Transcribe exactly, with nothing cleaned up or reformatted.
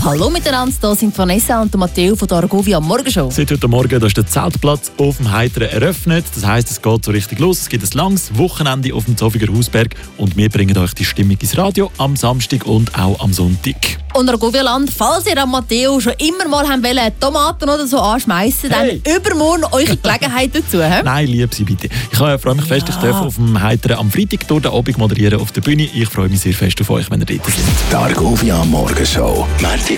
Hallo miteinander, hier sind Vanessa und Matteo von der Argovia Morgenshow. Seit heute Morgen da ist der Zeltplatz auf dem Heiteren eröffnet. Das heisst, es geht so richtig los. Es gibt ein langes Wochenende auf dem Zofiger Hausberg und wir bringen euch die Stimmung ins Radio am Samstag und auch am Sonntag. Und Argovia-Land, falls ihr an Matteo schon immer mal haben wollen, Tomaten oder so anschmeißen, Hey. dann übermorgen eure Gelegenheit dazu. He? Nein, liebe Sie bitte. Ich freue mich fest, ich darf auf dem Heiteren am Freitag durch den Abend moderieren auf der Bühne. Ich freue mich sehr fest auf euch, wenn ihr dort seid. Die Argovia Morgenshow.